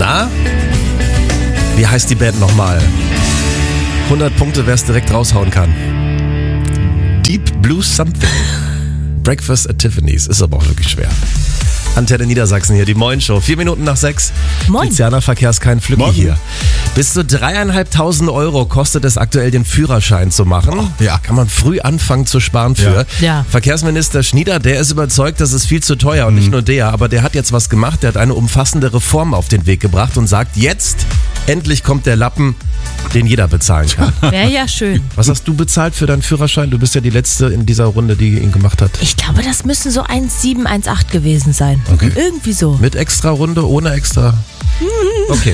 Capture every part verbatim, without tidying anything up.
Na? Wie heißt die Band nochmal? hundert Punkte, wer es direkt raushauen kann. Deep Blue Something. Breakfast at Tiffany's. Ist aber auch wirklich schwer. Antenne Niedersachsen hier, die Moin-Show. Vier Minuten nach sechs. Moin. Tiziana Verkehrs, kein Flücki Morgen. hier. Bis zu dreieinhalbtausend Euro kostet es aktuell, den Führerschein zu machen. Oh, ja. Kann man früh anfangen zu sparen für. Ja. Ja. Verkehrsminister Schnieder, der ist überzeugt, das ist viel zu teuer. Und nicht nur der, aber der hat jetzt was gemacht. Der hat eine umfassende Reform auf den Weg gebracht und sagt, jetzt endlich kommt der Lappen, den jeder bezahlen kann. Wäre ja schön. Was hast du bezahlt für deinen Führerschein? Du bist ja die Letzte in dieser Runde, die ihn gemacht hat. Ich glaube, das müssen so eins sieben, eins acht gewesen sein. Okay. Irgendwie so. Mit extra Runde, ohne extra? Okay.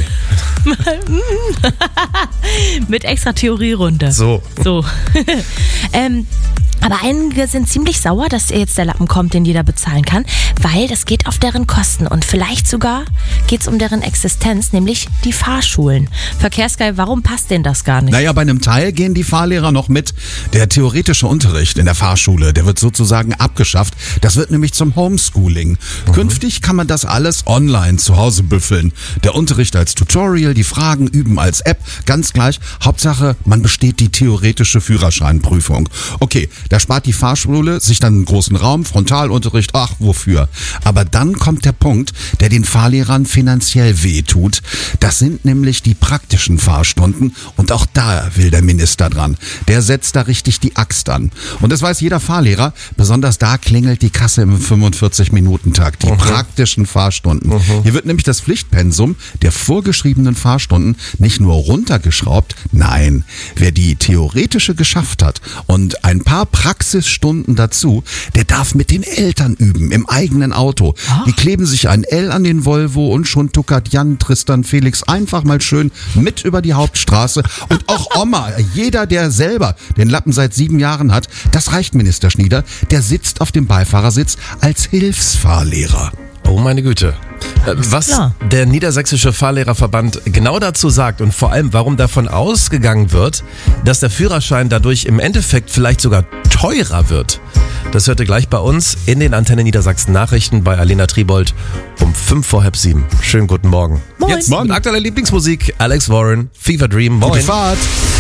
Mit extra Theorierunde. So. So. ähm, aber einige sind ziemlich sauer, dass jetzt der Lappen kommt, den jeder bezahlen kann, weil das geht auf deren Kosten und vielleicht sogar geht es um deren Existenz, nämlich die Fahrschulen. Verkehrsgeil, warum passt denn das gar nicht? Naja, bei einem Teil gehen die Fahrlehrer noch mit. Der theoretische Unterricht in der Fahrschule, der wird sozusagen abgeschafft. Das wird nämlich zum Homeschooling. Mhm. Künftig kann man das alles online zu Hause büffeln. Der Unterricht als Tutorial, die Fragen üben als App, ganz gleich. Hauptsache, man besteht die theoretische Führerscheinprüfung. Okay, da spart die Fahrschule sich dann einen großen Raum, Frontalunterricht, ach, wofür? Aber dann kommt der Punkt, der den Fahrlehrern finanziell wehtut. Das sind nämlich die praktischen Fahrstunden und auch da will der Minister dran. Der setzt da richtig die Axt an. Und das weiß jeder Fahrlehrer, besonders da klingelt die Kasse im fünfundvierzig-Minuten-Takt, die Mhm. praktischen Fahrstunden. Mhm. Hier wird nämlich das Pflichtpensum der vorgeschriebenen Fahrstunden nicht nur runtergeschraubt, nein, wer die theoretische geschafft hat und ein paar Praxisstunden dazu, der darf mit den Eltern üben, im eigenen Auto. Die kleben sich ein L an den Volvo und schon tuckert Jan, Tristan, Felix einfach mal schön mit über die Hauptstraße. Und auch Oma, jeder, der selber den Lappen seit sieben Jahren hat, das reicht Minister Schnieder, der sitzt auf dem Beifahrersitz als Hilfsfahrlehrer. Oh meine Güte. Äh, Was klar. der Niedersächsische Fahrlehrerverband genau dazu sagt und vor allem, warum davon ausgegangen wird, dass der Führerschein dadurch im Endeffekt vielleicht sogar teurer wird, das hört ihr gleich bei uns in den Antenne Niedersachsen Nachrichten bei Alena Tribold um fünf vor halb sieben. Schönen guten Morgen. Moin. Jetzt mit aktueller Lieblingsmusik, Alex Warren, Fever Dream. Moin. Gute Fahrt!